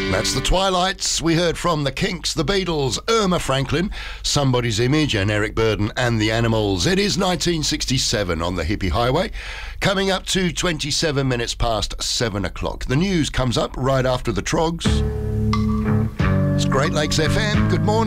That's the Twilights. We heard from the Kinks, the Beatles, Irma Franklin, Somebody's Image, and Eric Burdon and the Animals. It is 1967 on the Hippie Highway. Coming up to 27 minutes past 7 o'clock. The news comes up right after the Trogs. It's Great Lakes FM. Good morning.